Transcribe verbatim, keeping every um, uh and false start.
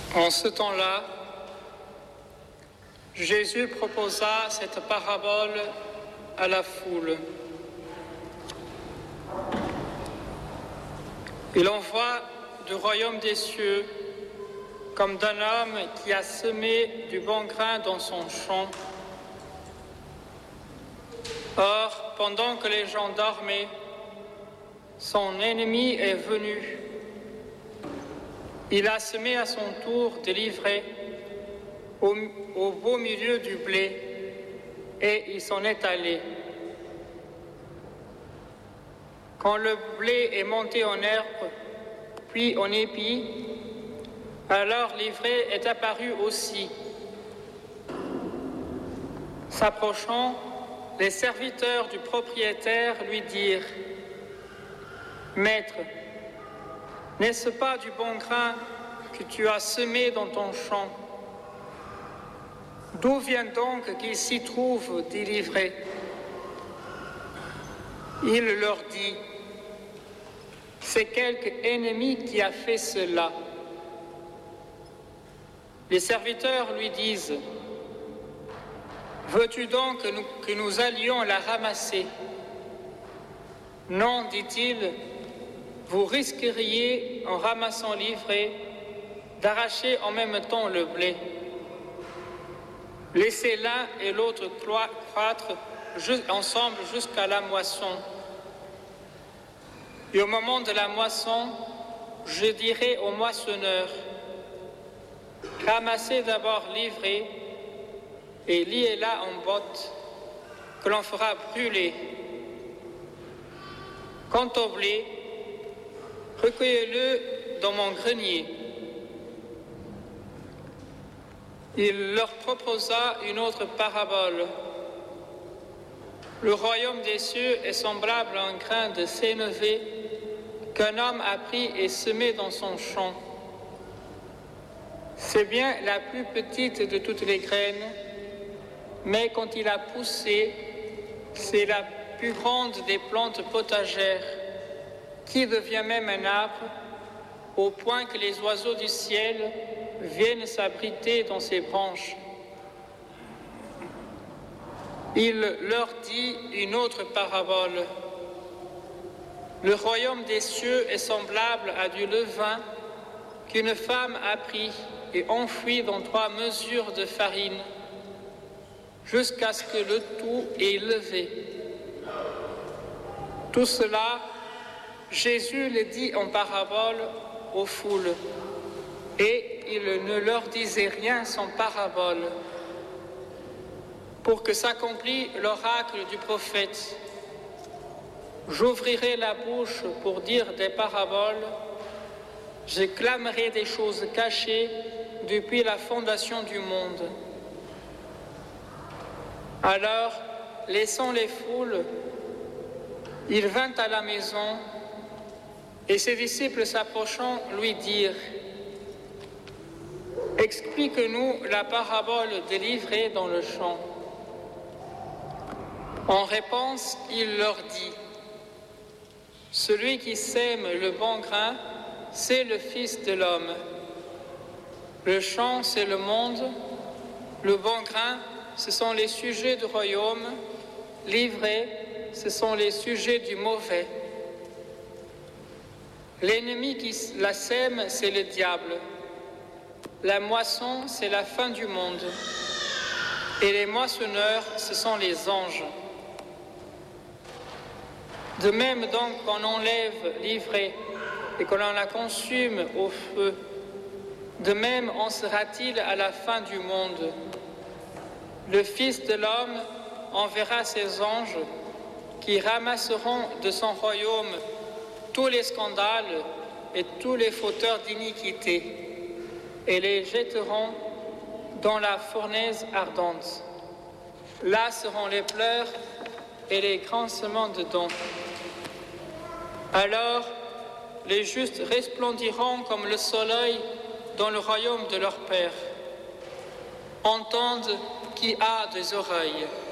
En ce temps-là, Jésus proposa cette parabole à la foule. Il envoie du royaume des cieux comme d'un homme qui a semé du bon grain dans son champ. Or, pendant que les gens dormaient, son ennemi est venu. Il a semé à son tour de l'ivraie au, au beau milieu du blé, et il s'en est allé. Quand le blé est monté en herbe, puis en épi, alors l'ivraie est apparue aussi. S'approchant, les serviteurs du propriétaire lui dirent : « Maître, n'est-ce pas du bon grain que tu as semé dans ton champ ? D'où vient donc qu'il s'y trouve de l'ivraie ? » Il leur dit : « C'est quelque ennemi qui a fait cela. » Les serviteurs lui disent : « Veux-tu donc que nous, que nous allions la ramasser ? » « Non, dit-il, vous risqueriez, en ramassant l'ivraie, d'arracher en même temps le blé. Laissez l'un et l'autre croître ensemble jusqu'à la moisson. Et au moment de la moisson, je dirai aux moissonneurs : ramassez d'abord l'ivraie et liez-la en bottes, que l'on fera brûler. Quant au blé, recueillez-le dans mon grenier. Il leur proposa une autre parabole. Le royaume des cieux est semblable à un grain de sénévé qu'un homme a pris et semé dans son champ. C'est bien la plus petite de toutes les graines, mais quand il a poussé, c'est la plus grande des plantes potagères, qui devient même un arbre, au point que les oiseaux du ciel viennent s'abriter dans ses branches. Il leur dit une autre parabole. Le royaume des cieux est semblable à du levain qu'une femme a pris et enfoui dans trois mesures de farine, jusqu'à ce que le tout ait levé. Tout cela, Jésus le dit en parabole aux foules, et il ne leur disait rien sans parabole, pour que s'accomplisse l'oracle du prophète. J'ouvrirai la bouche pour dire des paraboles, je clamerai des choses cachées depuis la fondation du monde. Alors, laissant les foules, il vint à la maison, et ses disciples s'approchant lui dirent : « Explique-nous la parabole de l'ivraie dans le champ. » En réponse, il leur dit : « Celui qui sème le bon grain, c'est le Fils de l'homme. Le champ, c'est le monde. Le bon grain, ce sont les sujets du royaume. L'ivraie, ce sont les sujets du mauvais. L'ennemi qui la sème, c'est le diable. La moisson, c'est la fin du monde. Et les moissonneurs, ce sont les anges. De même donc qu'on enlève l'ivraie et qu'on la consume au feu, de même en sera-t-il à la fin du monde. Le Fils de l'homme enverra ses anges qui ramasseront de son royaume tous les scandales et tous les fauteurs d'iniquité et les jetteront dans la fournaise ardente. Là seront les pleurs et les grincements de dents. Alors, les justes resplendiront comme le soleil dans le royaume de leur Père. Entende qui a des oreilles.